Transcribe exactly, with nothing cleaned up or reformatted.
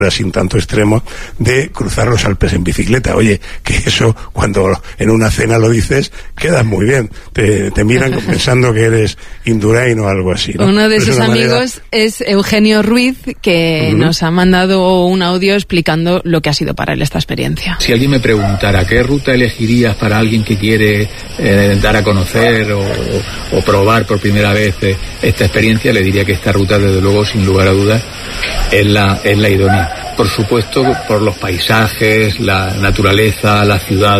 sin tanto extremo, de cruzar los Alpes en bicicleta. Oye, que eso cuando en una cena lo dices, queda muy bien. Te, te miran pensando que eres Indurain o algo así, ¿no? Uno de Pero sus es amigos manera... es Eugenio Ruiz, que uh-huh. nos ha mandado un audio explicando lo que ha sido para él esta experiencia. Si alguien me preguntara qué ruta elegirías para alguien que quiere eh, dar a conocer o, o probar por primera vez eh, esta experiencia, le diría que esta ruta, desde luego, sin lugar a dudas, es la, es la idónea. Por supuesto, por los paisajes, la naturaleza, la ciudad.